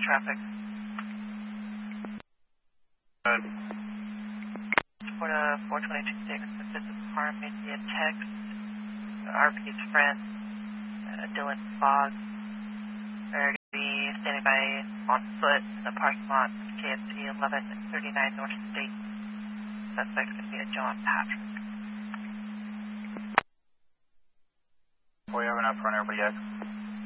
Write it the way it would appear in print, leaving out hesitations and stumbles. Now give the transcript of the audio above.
traffic. Good. For the 422 if this is harm, made me a text. RP's friend, Dylan Fogg, are to be standing by on foot in the parking lot, KFC 1139 North State. Suspect's going to be a John Patrick. We have enough for everybody else.